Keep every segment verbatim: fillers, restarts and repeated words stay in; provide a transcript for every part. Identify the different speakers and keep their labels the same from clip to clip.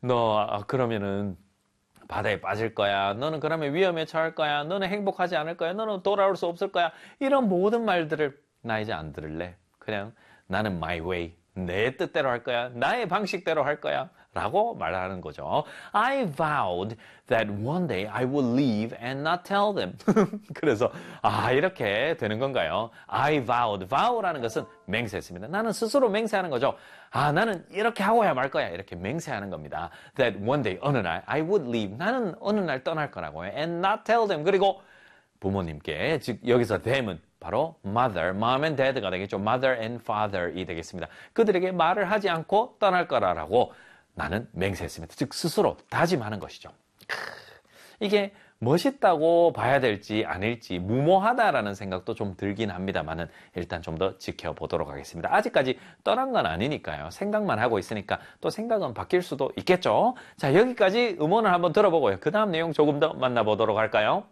Speaker 1: 너 아, 그러면은 바다에 빠질 거야. 너는 그러면 위험에 처할 거야. 너는 행복하지 않을 거야. 너는 돌아올 수 없을 거야. 이런 모든 말들을 나 이제 안 들을래. 그냥 나는 my way. 내 뜻대로 할 거야. 나의 방식대로 할 거야. 라고 말하는 거죠. I vowed that one day I would leave and not tell them. 그래서 아 이렇게 되는 건가요? I vowed. vow라는 것은 맹세했습니다. 나는 스스로 맹세하는 거죠. 아 나는 이렇게 하고야 말 거야. 이렇게 맹세하는 겁니다. That one day 어느 날 I would leave. 나는 어느 날 떠날 거라고요. And not tell them. 그리고 부모님께 즉 여기서 them은 바로 mother, mom and dad가 되겠죠. mother and father이 되겠습니다. 그들에게 말을 하지 않고 떠날 거라라고 나는 맹세했습니다. 즉 스스로 다짐하는 것이죠. 이게 멋있다고 봐야 될지 아닐지 무모하다라는 생각도 좀 들긴 합니다만은 일단 좀 더 지켜보도록 하겠습니다. 아직까지 떠난 건 아니니까요. 생각만 하고 있으니까 또 생각은 바뀔 수도 있겠죠. 자 여기까지 음원을 한번 들어보고요. 그 다음 내용 조금 더 만나보도록 할까요?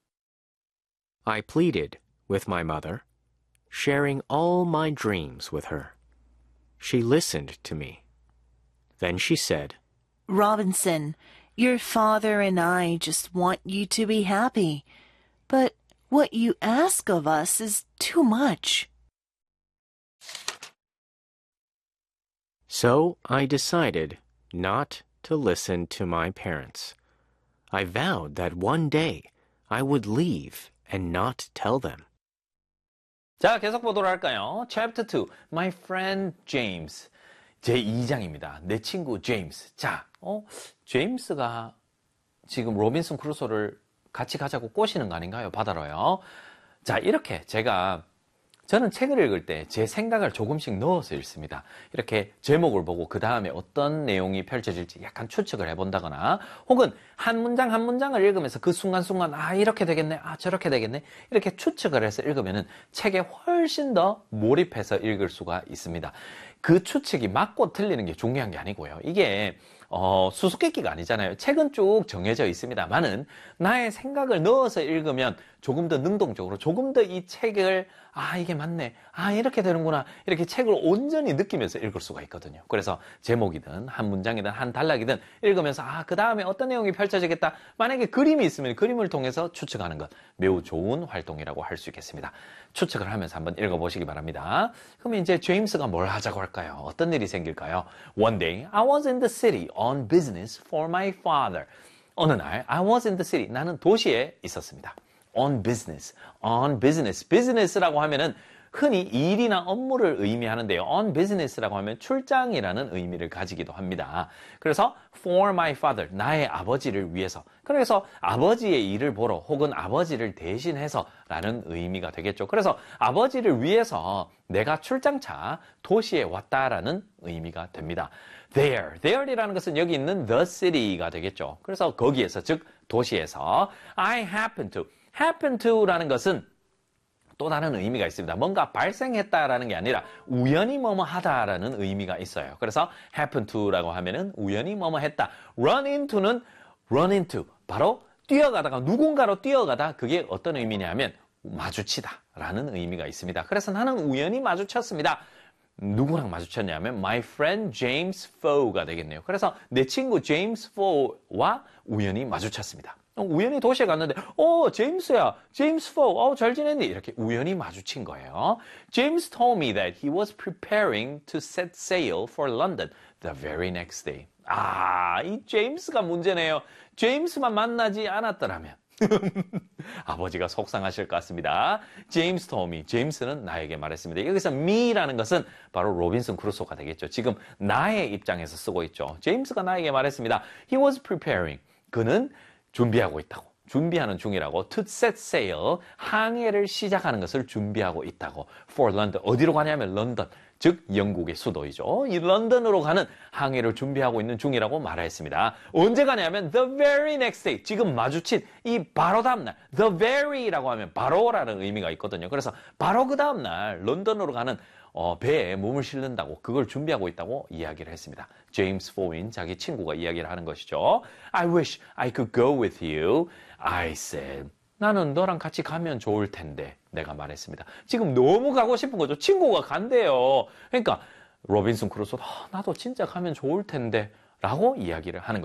Speaker 2: I pleaded with my mother, sharing all my dreams with her. She listened to me. Then she said,
Speaker 3: Robinson, your father and I just want you to be happy. But what you ask of us is too much.
Speaker 2: So I decided not to listen to my parents. I vowed that one day I would leave and not tell them.
Speaker 1: 자, 계속 보도록 할까요? Chapter two, My Friend James. 제이 장입니다. 내 친구 제임스. 자, 어, 제임스가 지금 로빈슨 크루소를 같이 가자고 꼬시는 거 아닌가요? 바다로요. 자, 이렇게 제가 저는 책을 읽을 때 제 생각을 조금씩 넣어서 읽습니다. 이렇게 제목을 보고 그 다음에 어떤 내용이 펼쳐질지 약간 추측을 해본다거나 혹은 한 문장 한 문장을 읽으면서 그 순간순간 아 이렇게 되겠네, 아 저렇게 되겠네 이렇게 추측을 해서 읽으면은 책에 훨씬 더 몰입해서 읽을 수가 있습니다. 그 추측이 맞고 틀리는 게 중요한 게 아니고요. 이게 어, 수수께끼가 아니잖아요. 책은 쭉 정해져 있습니다만은 나의 생각을 넣어서 읽으면 조금 더 능동적으로 조금 더 이 책을 아 이게 맞네, 아 이렇게 되는구나 이렇게 책을 온전히 느끼면서 읽을 수가 있거든요. 그래서 제목이든 한 문장이든 한 단락이든 읽으면서 아 그 다음에 어떤 내용이 펼쳐지겠다, 만약에 그림이 있으면 그림을 통해서 추측하는 것 매우 좋은 활동이라고 할 수 있겠습니다. 추측을 하면서 한번 읽어보시기 바랍니다. 그러면 이제 제임스가 뭘 하자고 할까요? 어떤 일이 생길까요? One day I was in the city on business for my father. 어느 날 I was in the city. 나는 도시에 있었습니다. On business. On business. business라고 하면은 흔히 일이나 업무를 의미하는데요. on business라고 하면 출장이라는 의미를 가지기도 합니다. 그래서 for my father, 나의 아버지를 위해서. 그래서 아버지의 일을 보러 혹은 아버지를 대신해서 라는 의미가 되겠죠. 그래서 아버지를 위해서 내가 출장차 도시에 왔다라는 의미가 됩니다. There, there이라는 것은 여기 있는 the city가 되겠죠. 그래서 거기에서, 즉 도시에서 I happen to, happen to라는 것은 또 다른 의미가 있습니다. 뭔가 발생했다라는 게 아니라 우연히 뭐뭐 하다라는 의미가 있어요. 그래서 happen to라고 하면은 우연히 뭐뭐 했다. run into는 run into, 바로 뛰어가다가 누군가로 뛰어가다, 그게 어떤 의미냐면 마주치다 라는 의미가 있습니다. 그래서 나는 우연히 마주쳤습니다. 누구랑 마주쳤냐면 my friend James Foe가 되겠네요. 그래서 내 친구 제임스 포와 우연히 마주쳤습니다. 우연히 도시에 갔는데 어 제임스야, 제임스 포, 어 잘 지냈니? 이렇게 우연히 마주친 거예요. James told me that he was preparing to set sail for London the very next day. 아, 이 제임스가 문제네요. 제임스만 만나지 않았더라면 아버지가 속상하실 것 같습니다. James told me. 제임스는 나에게 말했습니다. 여기서 me라는 것은 바로 로빈슨 크루소가 되겠죠. 지금 나의 입장에서 쓰고 있죠. 제임스가 나에게 말했습니다. He was preparing. 그는 준비하고 있다고. 준비하는 중이라고. To set sail. 항해를 시작하는 것을 준비하고 있다고. For London. 어디로 가냐면 런던. 즉 영국의 수도이죠. 이 런던으로 가는 항해를 준비하고 있는 중이라고 말했습니다. 언제 가냐면 the very next day. 지금 마주친 이 바로 다음날. the very라고 하면 바로라는 의미가 있거든요. 그래서 바로 그 다음날 런던으로 가는 어, 배에 몸을 실는다고, 그걸 준비하고 있다고 이야기를 했습니다. 제임스 포인 자기 친구가 이야기를 하는 것이죠. I wish I could go with you. I said. 나는 너랑 같이 가면 좋을 텐데 내가 말했습니다. 지금 너무 가고 싶은 거죠. 친구가 간대요. 그러니까 로빈슨 크루소 아, 나도 진짜 가면 좋을 텐데 라고 이야기를 하는